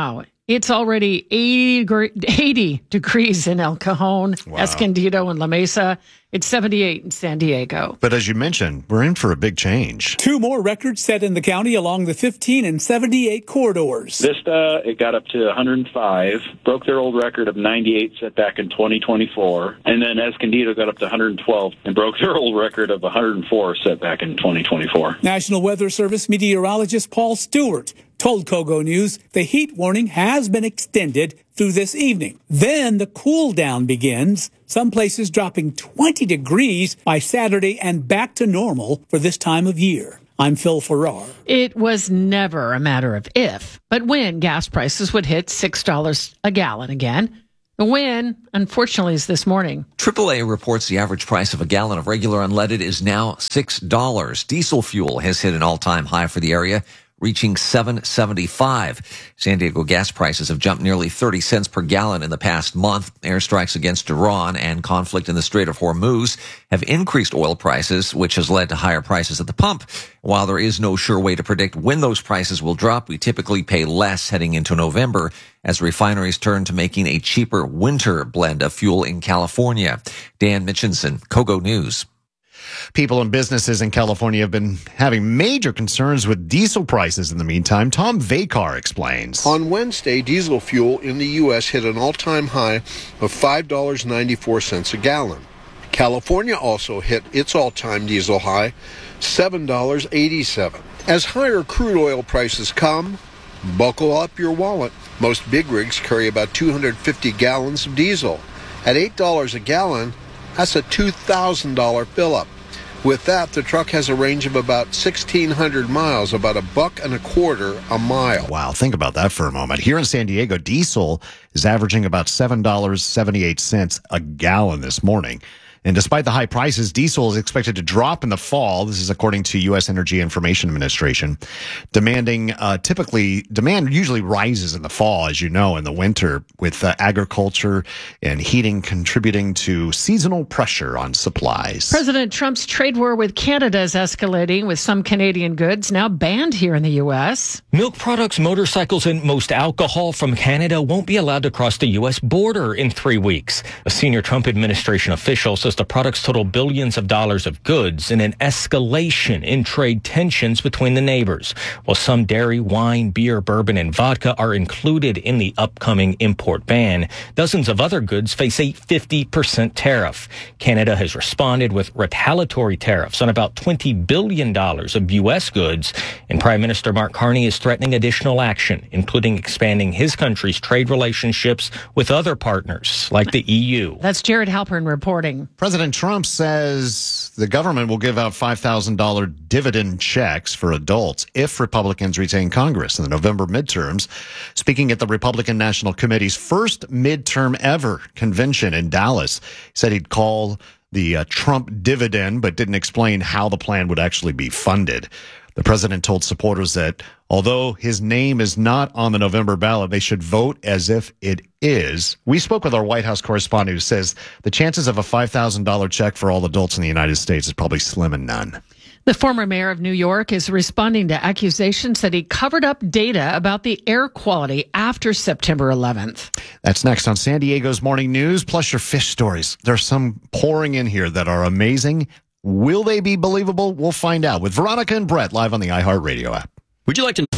It's already eighty, eighty degrees in El Cajon, Wow. Escondido, and La Mesa. It's seventy-eight in San Diego. But as you mentioned, we're in for a big change. Two more records set in the county along the fifteen and seventy-eight corridors. Vista, it got up to one hundred five, broke their old record of ninety-eight set back in twenty twenty-four. And then Escondido got up to one hundred twelve and broke their old record of one hundred four set back in twenty twenty-four. National Weather Service meteorologist Paul Stewart told Kogo News the heat warning has been extended through this evening. Then the cool down begins, some places dropping twenty degrees by Saturday and back to normal for this time of year. I'm Phil Farrar. It was never a matter of if, but when gas prices would hit six dollars a gallon again. The win, unfortunately, is this morning. triple A reports the average price of a gallon of regular unleaded is now six dollars. Diesel fuel has hit an all-time high for the area, reaching seven seventy-five. San Diego gas prices have jumped nearly thirty cents per gallon in the past month. Airstrikes against Iran and conflict in the Strait of Hormuz have increased oil prices, which has led to higher prices at the pump. While there is no sure way to predict when those prices will drop, we typically pay less heading into November as refineries turn to making a cheaper winter blend of fuel in California. Dan Mitchinson, Kogo News. People and businesses in California have been having major concerns with diesel prices in the meantime. Tom Vakar explains. On Wednesday, diesel fuel in the U S hit an all-time high of five dollars and ninety-four cents a gallon. California also hit its all-time diesel high, seven dollars and eighty-seven cents. As higher crude oil prices come, buckle up your wallet. Most big rigs carry about two hundred fifty gallons of diesel. At eight dollars a gallon, that's a two thousand dollars fill-up. With that, the truck has a range of about sixteen hundred miles, about a buck and a quarter a mile. Wow, think about that for a moment. Here in San Diego, diesel is averaging about seven dollars and seventy-eight cents a gallon this morning. And despite the high prices, diesel is expected to drop in the fall. This is according to U S Energy Information Administration. Demanding, uh, typically, demand usually rises in the fall, as you know, in the winter, with uh, agriculture and heating contributing to seasonal pressure on supplies. President Trump's trade war with Canada is escalating, with some Canadian goods now banned here in the U S. Milk products, motorcycles, and most alcohol from Canada won't be allowed to cross the U S border in three weeks. A senior Trump administration official says the products total billions of dollars of goods and an escalation in trade tensions between the neighbors. While some dairy, wine, beer, bourbon, and vodka are included in the upcoming import ban, dozens of other goods face a fifty percent tariff. Canada has responded with retaliatory tariffs on about twenty billion dollars of U S goods, and Prime Minister Mark Carney is threatening additional action, including expanding his country's trade relationships with other partners like the E U. That's Jared Halpern reporting. President Trump says the government will give out five thousand dollars dividend checks for adults if Republicans retain Congress in the November midterms. Speaking at the Republican National Committee's first midterm ever convention in Dallas, he said he'd call the uh, Trump dividend, but didn't explain how the plan would actually be funded. The president told supporters that although his name is not on the November ballot, they should vote as if it is. We spoke with our White House correspondent who says the chances of a five thousand dollars check for all adults in the United States is probably slim and none. The former mayor of New York is responding to accusations that he covered up data about the air quality after September eleventh. That's next on San Diego's Morning News, plus your fish stories. There's some pouring in here that are amazing. Will they be believable? We'll find out with Veronica and Brett live on the iHeartRadio app. Would you like to...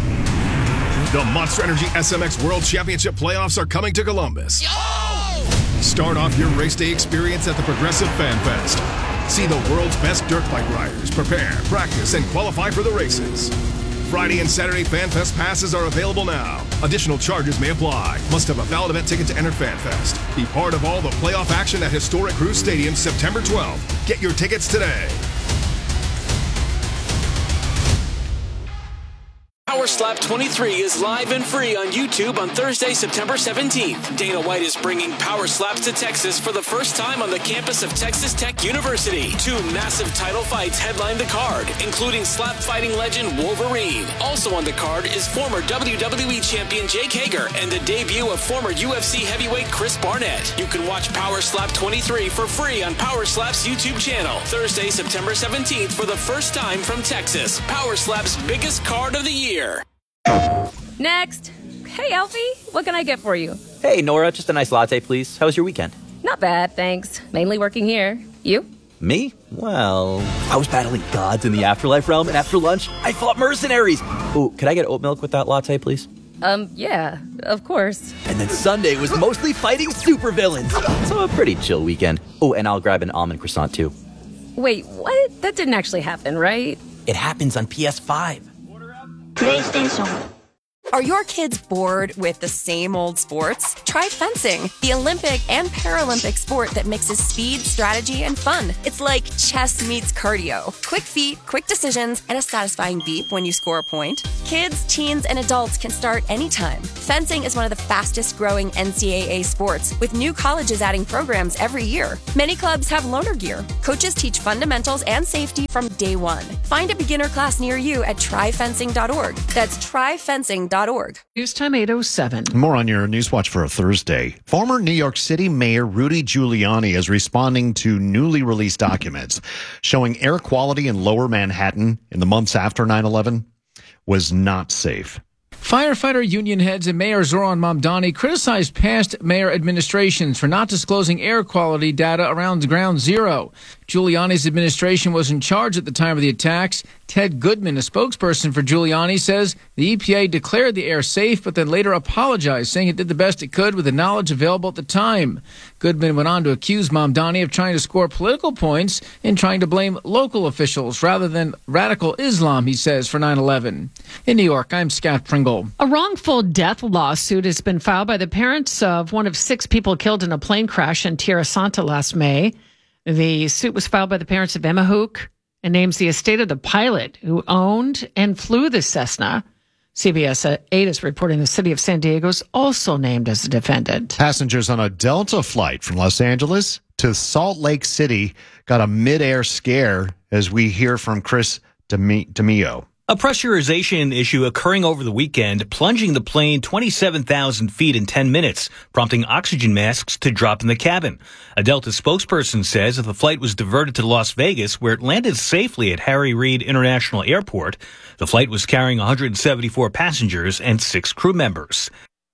The Monster Energy S M X World Championship playoffs are coming to Columbus. Yo! Start off your race day experience at the Progressive Fan Fest. See the world's best dirt bike riders prepare, practice, and qualify for the races. Friday and Saturday Fan Fest passes are available now. Additional charges may apply. Must have a valid event ticket to enter Fan Fest. Be part of all the playoff action at historic Cruz Stadium September twelfth. Get your tickets today. Power Slap twenty-three is live and free on YouTube on Thursday, September seventeenth. Dana White is bringing Power Slaps to Texas for the first time on the campus of Texas Tech University. Two massive title fights headline the card, including slap fighting legend Wolverine. Also on the card is former W W E champion Jake Hager and the debut of former U F C heavyweight Chris Barnett. You can watch Power Slap twenty-three for free on Power Slap's YouTube channel. Thursday, September seventeenth for the first time from Texas. Power Slap's biggest card of the year. Next. Hey, Alfie, what can I get for you? Hey, Nora, just a nice latte, please. How was your weekend? Not bad, thanks. Mainly working here. You? Me? Well, I was battling gods in the afterlife realm, and after lunch, I fought mercenaries. Oh, could I get oat milk with that latte, please? Um, yeah, of course. And then Sunday was mostly fighting supervillains. So a pretty chill weekend. Oh, and I'll grab an almond croissant, too. Wait, what? That didn't actually happen, right? It happens on P S five. PlayStation. Are your kids bored with the same old sports? Try fencing, the Olympic and Paralympic sport that mixes speed, strategy, and fun. It's like chess meets cardio. Quick feet, quick decisions, and a satisfying beep when you score a point. Kids, teens, and adults can start anytime. Fencing is one of the fastest growing N C double A sports, with new colleges adding programs every year. Many clubs have loaner gear. Coaches teach fundamentals and safety from day one. Find a beginner class near you at try fencing dot org. That's try fencing dot org. News time eight oh seven. More on your News Watch for a Thursday. Former New York City Mayor Rudy Giuliani is responding to newly released documents showing air quality in lower Manhattan in the months after nine eleven was not safe. Firefighter union heads and Mayor Zoran Mamdani criticized past mayor administrations for not disclosing air quality data around Ground Zero. Giuliani's administration was in charge at the time of the attacks. Ted Goodman, a spokesperson for Giuliani, says the E P A declared the air safe, but then later apologized, saying it did the best it could with the knowledge available at the time. Goodman went on to accuse Mamdani of trying to score political points and trying to blame local officials rather than radical Islam, he says, for nine eleven. In New York, I'm Scott Pringle. A wrongful death lawsuit has been filed by the parents of one of six people killed in a plane crash in Tierra Santa last May. The suit was filed by the parents of Emma Hook and names the estate of the pilot who owned and flew the Cessna. C B S eight is reporting the city of San Diego is also named as a defendant. Passengers on a Delta flight from Los Angeles to Salt Lake City got a mid-air scare, as we hear from Chris DeMio. A pressurization issue occurring over the weekend, plunging the plane twenty-seven thousand feet in ten minutes, prompting oxygen masks to drop in the cabin. A Delta spokesperson says that the flight was diverted to Las Vegas, where it landed safely at Harry Reid International Airport. The flight was carrying one hundred seventy-four passengers and six crew members.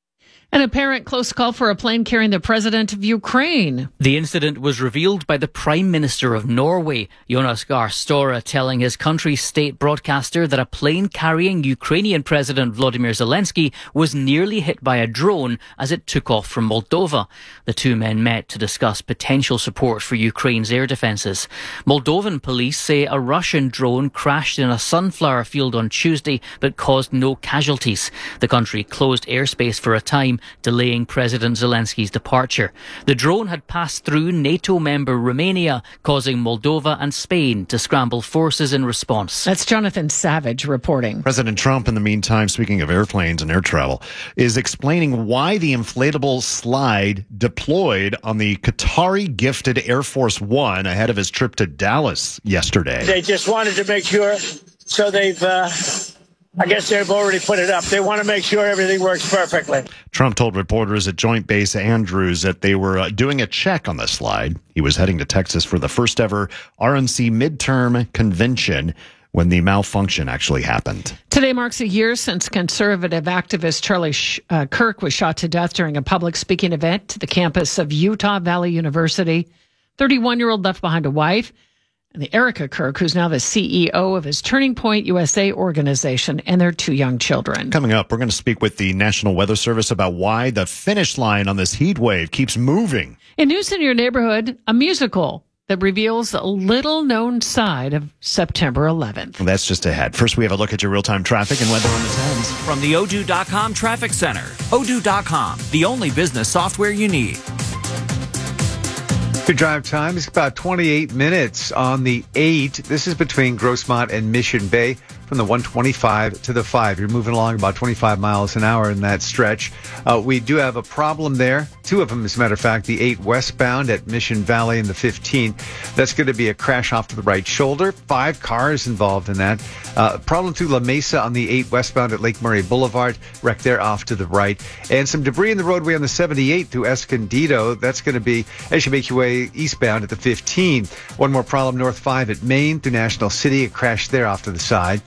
An apparent close call for a plane carrying the president of Ukraine. The incident was revealed by the Prime Minister of Norway, Jonas Gahr Støre, telling his country's state broadcaster that a plane carrying Ukrainian President Volodymyr Zelensky was nearly hit by a drone as it took off from Moldova. The two men met to discuss potential support for Ukraine's air defences. Moldovan police say a Russian drone crashed in a sunflower field on Tuesday but caused no casualties. The country closed airspace for a time, delaying President Zelensky's departure. The drone had passed through NATO member Romania, causing Moldova and Spain to scramble forces in response. That's Jonathan Savage reporting. President Trump, in the meantime, speaking of airplanes and air travel, is explaining why the inflatable slide deployed on the Qatari-gifted Air Force One ahead of his trip to Dallas yesterday. They just wanted to make sure, so they've... Uh I guess they've already put it up. They want to make sure everything works perfectly. Trump told reporters at Joint Base Andrews that they were uh, doing a check on the slide. He was heading to Texas for the first ever R N C midterm convention when the malfunction actually happened. Today marks a year since conservative activist Charlie Sh- uh, Kirk was shot to death during a public speaking event at the campus of Utah Valley University. thirty-one-year-old left behind a wife. And the Erica Kirk, who's now the C E O of his Turning Point U S A organization, and their two young children. Coming up, we're going to speak with the National Weather Service about why the finish line on this heat wave keeps moving. In news in your neighborhood, a musical that reveals a little-known side of September eleventh. Well, that's just ahead. First, we have a look at your real-time traffic and weather on the tens. From the Odoo dot com Traffic Center. Odoo dot com, the only business software you need. Your drive time is about twenty-eight minutes on the eight. This is between Grossmont and Mission Bay from the one twenty-five to the five. You're moving along about twenty-five miles an hour in that stretch. Uh, we do have a problem there. Two of them, as a matter of fact, the eight westbound at Mission Valley and the fifteen. That's going to be a crash off to the right shoulder. Five cars involved in that. Uh, problem through La Mesa on the eight westbound at Lake Murray Boulevard. Wreck there off to the right. And some debris in the roadway on the seventy-eight through Escondido. That's going to be, as you make your way eastbound at the fifteen. One more problem north five at Maine through National City. A crash there off to the side.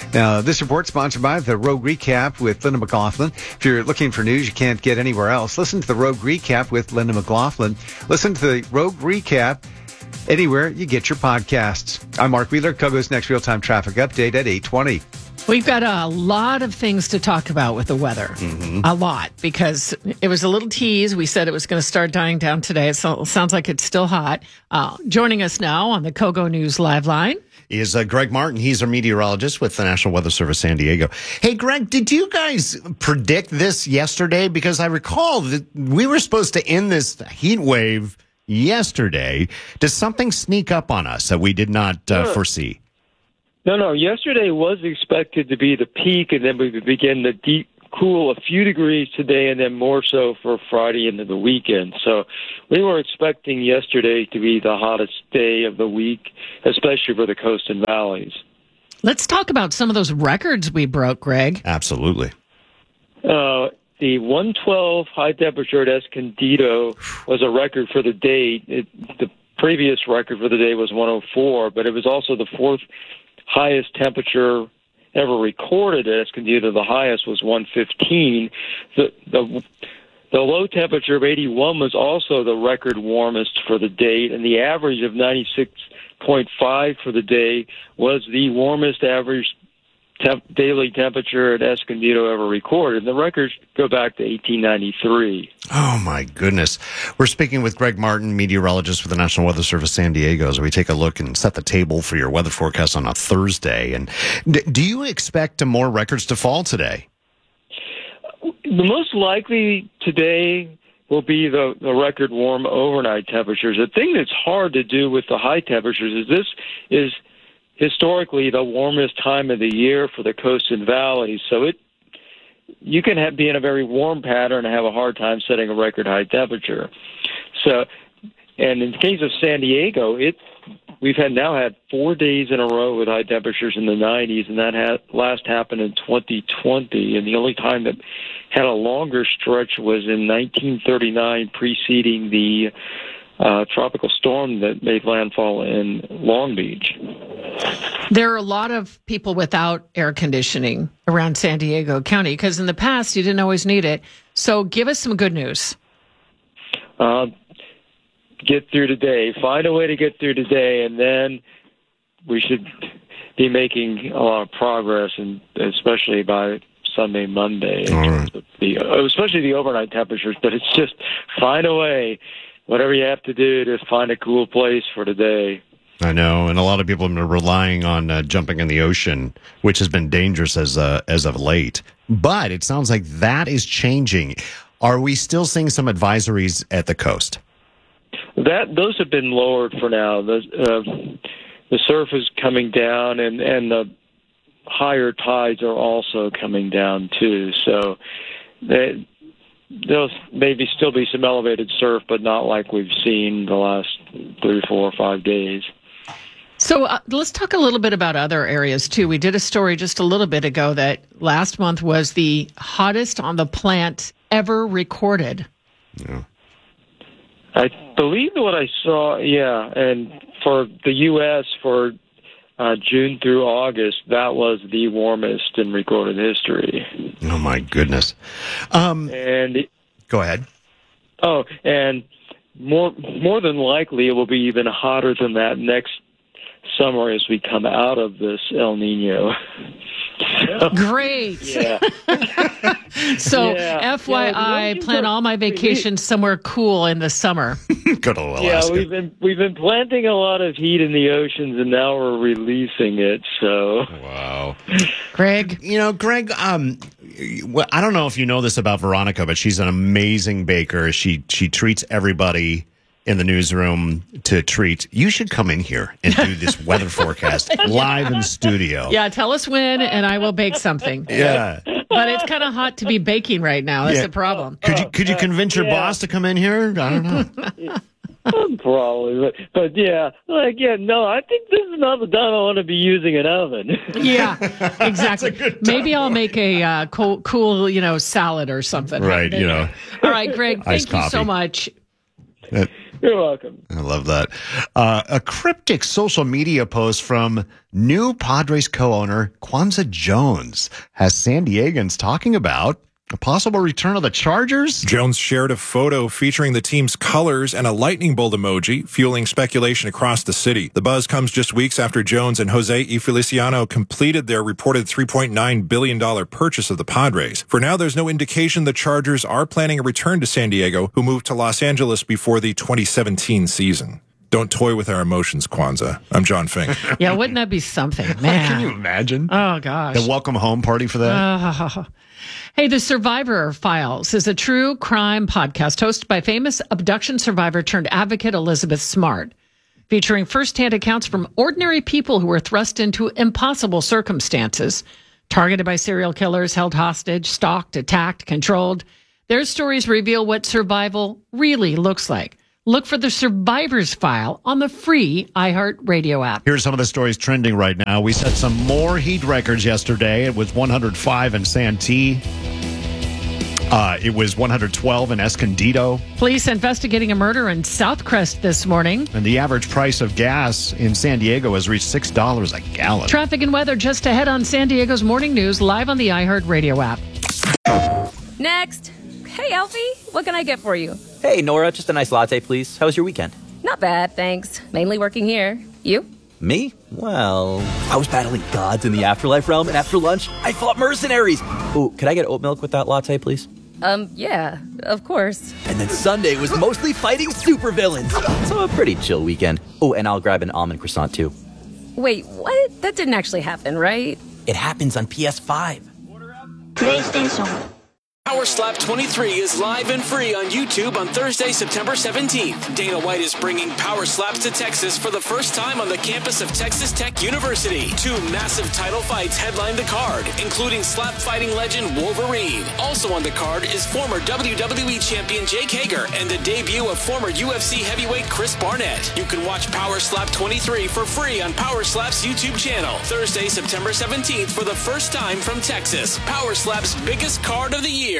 Now, this report sponsored by the Rogue Recap with Linda McLaughlin. If you're looking for news you can't get anywhere else, listen to the Rogue Recap with Linda McLaughlin. Listen to the Rogue Recap anywhere you get your podcasts. I'm Mark Wheeler. Kogo's next real-time traffic update at eight twenty. We've got a lot of things to talk about with the weather. Mm-hmm. A lot, because it was a little tease. We said it was going to start dying down today. It sounds like it's still hot. Uh, joining us now on the Kogo News Live Line is uh, Greg Martin. He's our meteorologist with the National Weather Service San Diego. Hey, Greg, did you guys predict this yesterday? Because I recall that we were supposed to end this heat wave yesterday. Does something sneak up on us that we did not uh, Sure. foresee? No, no. Yesterday was expected to be the peak, and then we would begin to deep cool a few degrees today, and then more so for Friday into the weekend. So we were expecting yesterday to be the hottest day of the week, especially for the coast and valleys. Let's talk about some of those records we broke, Greg. Absolutely. Uh, the one twelve high temperature at Escondido was a record for the day. It, the previous record for the day was one oh four, but it was also the fourth highest temperature ever recorded at Escondido. The highest was one fifteen. The, the the low temperature of eighty-one was also the record warmest for the day, and the average of ninety-six point five for the day was the warmest average temp- daily temperature at Escondido ever recorded. The records go back to eighteen ninety-three. Oh, my goodness. We're speaking with Greg Martin, meteorologist with the National Weather Service San Diego, as we take a look and set the table for your weather forecast on a Thursday. And d- do you expect more records to fall today? The most likely today will be the, the record warm overnight temperatures. The thing that's hard to do with the high temperatures is this is historically the warmest time of the year for the coasts and valleys. So it you can have, be in a very warm pattern and have a hard time setting a record high temperature. So, and in the case of San Diego, it we've had now had four days in a row with high temperatures in the nineties, and that had, last happened in twenty twenty. And the only time that had a longer stretch was in nineteen thirty-nine, preceding the uh, tropical storm that made landfall in Long Beach. There are a lot of people without air conditioning around San Diego County because in the past you didn't always need it. So give us some good news. Uh, get through today. Find a way to get through today, and then we should be making a lot of progress, and especially by Sunday, Monday, in terms of the, especially the overnight temperatures. But it's just find a way, whatever you have to do to find a cool place for today. I know, and a lot of people have been relying on uh, jumping in the ocean, which has been dangerous as uh, as of late. But it sounds like that is changing. Are we still seeing some advisories at the coast? That those have been lowered for now. The uh, the surf is coming down, and and the higher tides are also coming down too. So they, there'll maybe still be some elevated surf, but not like we've seen the last three, four, or five days. So uh, let's talk a little bit about other areas, too. We did a story just a little bit ago that last month was the hottest on the plant ever recorded. Yeah. I believe what I saw, yeah, and for the U S for uh, June through August, that was the warmest in recorded history. Oh, my goodness. Um, and it, go ahead. Oh, and more more than likely it will be even hotter than that next summer as we come out of this El Nino. So, Great. Yeah. So, yeah. F Y I, yeah, plan all my vacations somewhere cool in the summer. Go to Alaska. Yeah, we've been we've been planting a lot of heat in the oceans, and now we're releasing it. So, wow, Greg. You know, Greg. Um, well, I don't know if you know this about Veronica, but she's an amazing baker. She she treats everybody in the newsroom to treat. You should come in here and do this weather forecast live in studio. Yeah, tell us when, and I will bake something. Yeah. But it's kind of hot to be baking right now. That's Yeah. the problem. Could you could you convince your yeah. boss to come in here? I don't know. Probably, but, but yeah, like yeah, no, I think this is not the time I want to be using an oven. Yeah, exactly. Maybe I'll make a uh, cool, cool, you know, salad or something. Right, you know. All right, Greg. Thank Iced you so coffee. much. Uh, You're welcome. I love that. Uh, a cryptic social media post from new Padres co-owner Kwanzaa Jones has San Diegans talking about a possible return of the Chargers. Jones shared a photo featuring the team's colors and a lightning bolt emoji, fueling speculation across the city. The buzz comes just weeks after Jones and Jose Feliciano completed their reported three point nine billion dollars purchase of the Padres. For now, there's no indication the Chargers are planning a return to San Diego, who moved to Los Angeles before the twenty seventeen season. Don't toy with our emotions, Kwanzaa. I'm John Fink. Yeah, wouldn't that be something, man? Can you imagine? Oh, gosh. The welcome home party for that? Uh, hey, The Survivor Files is a true crime podcast hosted by famous abduction survivor turned advocate Elizabeth Smart, featuring firsthand accounts from ordinary people who were thrust into impossible circumstances, targeted by serial killers, held hostage, stalked, attacked, controlled. Their stories reveal what survival really looks like. Look for The Survivor's File on the free iHeartRadio app. Here's some of the stories trending right now. We set some more heat records yesterday. It was one hundred five in Santee. Uh, it was one hundred twelve in Escondido. Police investigating a murder in Southcrest this morning. And the average price of gas in San Diego has reached six dollars a gallon. Traffic and weather just ahead on San Diego's Morning News, live on the iHeartRadio app. Next. Hey, Alfie, what can I get for you? Hey, Nora, just a nice latte, please. How was your weekend? Not bad, thanks. Mainly working here. You? Me? Well, I was battling gods in the afterlife realm, and after lunch, I fought mercenaries. Oh, could I get oat milk with that latte, please? Um, yeah, of course. And then Sunday was mostly fighting supervillains. So a pretty chill weekend. Oh, and I'll grab an almond croissant, too. Wait, what? That didn't actually happen, right? It happens on P S five. PlayStation. Power Slap twenty-three is live and free on YouTube on Thursday, September seventeenth. Dana White is bringing Power Slaps to Texas for the first time on the campus of Texas Tech University. Two massive title fights headline the card, including slap fighting legend Wolverine. Also on the card is former W W E champion Jake Hager and the debut of former U F C heavyweight Chris Barnett. You can watch Power Slap twenty-three for free on Power Slap's YouTube channel. Thursday, September seventeenth for the first time from Texas. Power Slap's biggest card of the year.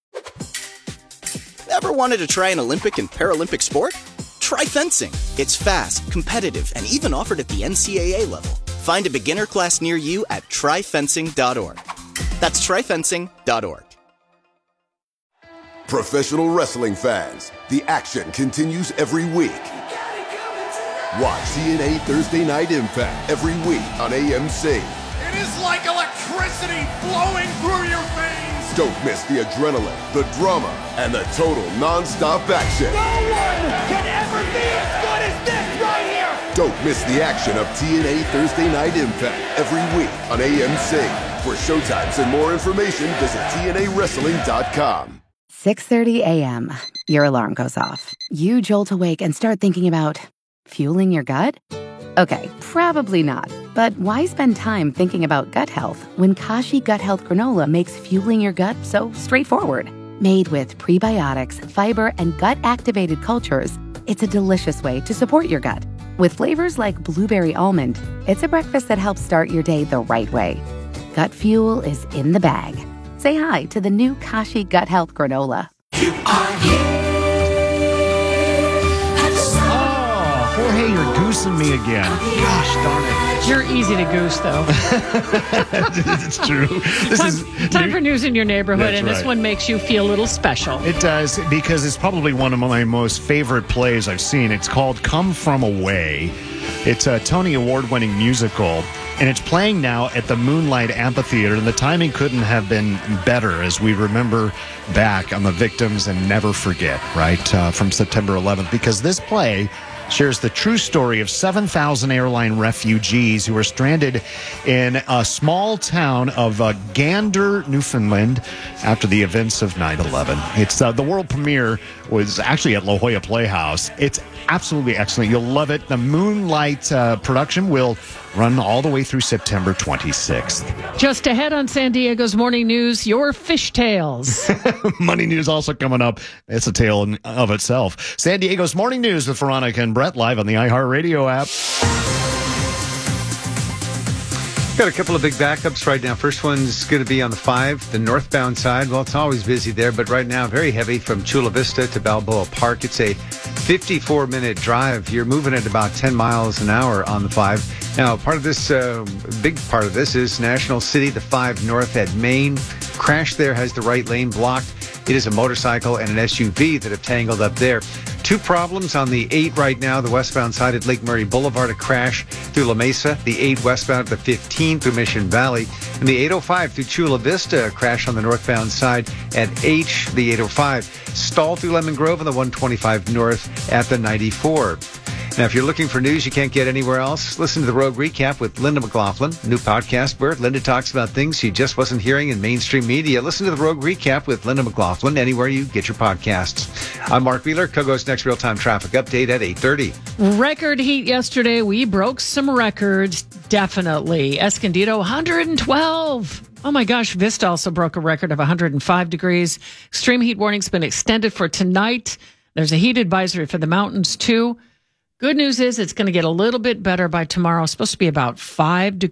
Ever wanted to try an Olympic and Paralympic sport? Try fencing. It's fast, competitive, and even offered at the N C A A level. Find a beginner class near you at try fencing dot org. That's try fencing dot org. Professional wrestling fans, the action continues every week. Watch T N A Thursday Night Impact every week on A M C. It is like electricity flowing through your veins. Don't miss the adrenaline, the drama, and the total non-stop action. No one can ever be as good as this right here. Don't miss the action of T N A Thursday Night Impact every week on A M C. For showtimes and more information, visit T N A wrestling dot com. six thirty a.m. Your alarm goes off. You jolt awake and start thinking about fueling your gut? Okay, probably not. But why spend time thinking about gut health when Kashi Gut Health Granola makes fueling your gut so straightforward? Made with prebiotics, fiber, and gut-activated cultures, it's a delicious way to support your gut. With flavors like blueberry almond, it's a breakfast that helps start your day the right way. Gut fuel is in the bag. Say hi to the new Kashi Gut Health Granola. You are here. Jorge, you're goosing me again. Gosh darn it. You're easy to goose, though. It's true. This time, is time for news in your neighborhood, That's and this right. one makes you feel a little special. It does, because it's probably one of my most favorite plays I've seen. It's called Come From Away. It's a Tony Award-winning musical, and it's playing now at the Moonlight Amphitheater, and the timing couldn't have been better as we remember back on the victims and never forget, right, uh, from September eleventh, because this play shares the true story of seven thousand airline refugees who were stranded in a small town of uh, Gander, Newfoundland, after the events of nine eleven. It's uh, the world premiere was actually at La Jolla Playhouse. It's absolutely excellent. You'll love it. The Moonlight uh, production will run all the way through September twenty-sixth. Just ahead on San Diego's Morning News, your fish tales. Money news also coming up. It's a tale in, of itself. San Diego's Morning News with Veronica and Brett live on the iHeartRadio app. Got a couple of big backups right now. First one's going to be on the five, the northbound side. Well, it's always busy there, but right now, very heavy from Chula Vista to Balboa Park. It's a fifty-four minute drive. You're moving at about ten miles an hour on the five. Now, part of this, uh, big part of this is National City, the five north at Maine. Crash there has the right lane blocked. It is a motorcycle and an S U V that have tangled up there. Two problems on the eight right now, the westbound side at Lake Murray Boulevard, a crash through La Mesa, the eight westbound at the fifteen through Mission Valley, and the eight oh five through Chula Vista, a crash on the northbound side at H, the eight oh five. Stall through Lemon Grove and the one twenty-five north at the ninety-four. Now, if you're looking for news you can't get anywhere else, listen to the Rogue Recap with Linda McLaughlin, a new podcast where Linda talks about things she just wasn't hearing in mainstream media. Listen to the Rogue Recap with Linda McLaughlin anywhere you get your podcasts. I'm Mark Wheeler. Kogo's next real-time traffic update at eight thirty. Record heat yesterday. We broke some records, definitely. Escondido, one hundred twelve. Oh my gosh, Vista also broke a record of one hundred five degrees. Extreme heat warning's been extended for tonight. There's a heat advisory for the mountains, too. Good news is it's going to get a little bit better by tomorrow. It's supposed to be about five degrees.